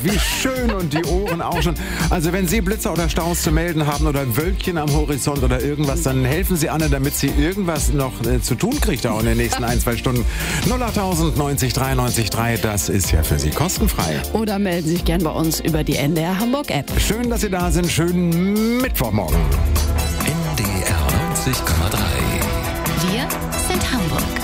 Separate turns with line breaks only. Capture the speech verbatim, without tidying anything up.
wie schön und die Ohren auch schon. Also wenn Sie Blitzer oder Staus zu melden haben oder Wölkchen am Horizont oder irgendwas, dann helfen Sie Anne, damit sie irgendwas noch äh, zu tun kriegt auch in den nächsten ein, zwei Stunden. null achttausend neunzig drei neunzig drei, das ist ja für Sie kostenfrei.
Oder melden Sie sich gern bei uns über die N D R Hamburg App.
Schön, dass Sie da sind. Schönen Mittwochmorgen.
N D R neunzig Komma drei.
Wir sind Hamburg.